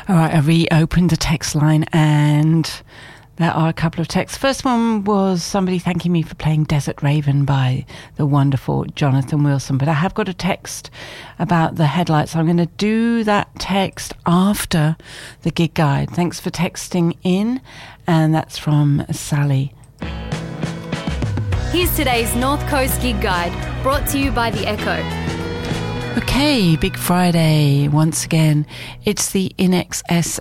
All right, I reopened the text line and there are a couple of texts. First one was somebody thanking me for playing Desert Raven by the wonderful Jonathan Wilson. But I have got a text about the headlights. I'm going to do that text after the gig guide. Thanks for texting in. And that's from Sally. Here's today's North Coast Gig Guide, brought to you by The Echo. Okay, Big Friday once again. It's the In Excess.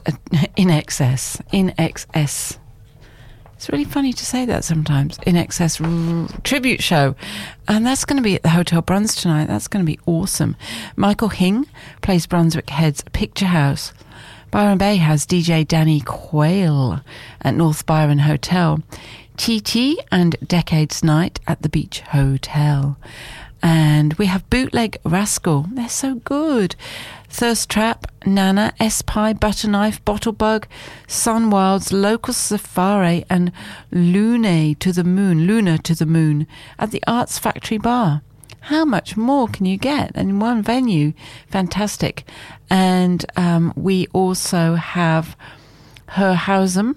It's really funny to say that sometimes. In Excess tribute show. And that's going to be at the Hotel Bruns tonight. That's going to be awesome. Michael Hing plays Brunswick Head's Picture House. Byron Bay has DJ Danny Quayle at North Byron Hotel. TT and Decades Night at the Beach Hotel. And we have Bootleg Rascal. They're so good. Thirst Trap, Nana, S-Pie, Butterknife, Bottlebug, Sunwilds, Local Safari, and Luna to the Moon at the Arts Factory Bar. How much more can you get in one venue? Fantastic. And we also have Herhausum,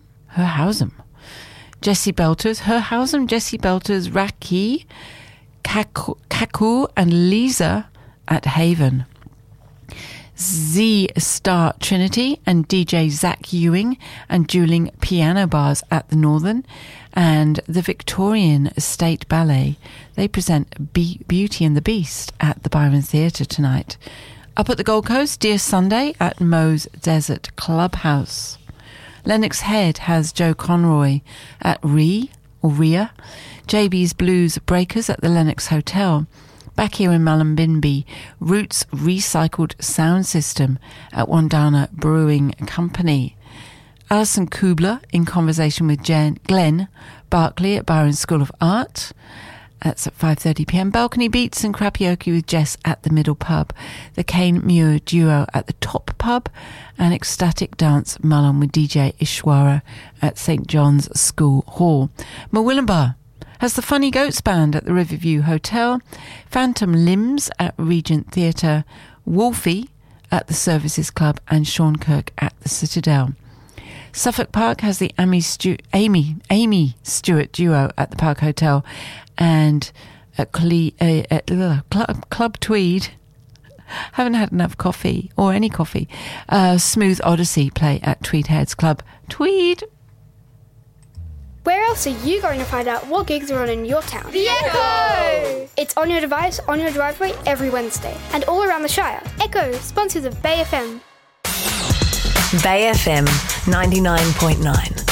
Jesse Belters, Raki, Kaku and Lisa at Haven. Z Star Trinity and DJ Zach Ewing and dueling piano bars at the Northern, and the Victorian State Ballet. They present Beauty and the Beast at the Byron Theatre tonight. Up at the Gold Coast, Dear Sunday at Moe's Desert Clubhouse. Lennox Head has Joe Conroy at Rhea. JB's Blues Breakers at the Lennox Hotel. Back here in Mullumbimby, Roots Recycled Sound System at Wandana Brewing Company. Alison Kubler in conversation with Glenn Barkley at Byron School of Art. That's at 5:30pm. Balcony Beats and Crapioke with Jess at the Middle Pub. The Kane Muir Duo at the Top Pub. And Ecstatic Dance Mullen with DJ Ishwara at St. John's School Hall. Murwillumbah has the Funny Goats Band at the Riverview Hotel. Phantom Limbs at Regent Theatre. Wolfie at the Services Club. And Sean Kirk at the Citadel. Suffolk Park has the Amy Stewart Duo at the Park Hotel. And at Club Tweed, haven't had enough coffee or any coffee. Smooth Odyssey play at Tweed Heads Club Tweed. Where else are you going to find out what gigs are on in your town? The Echo! It's on your device, on your driveway, every Wednesday. And all around the Shire. Echo, sponsors of Bay FM. Bay FM 99.9.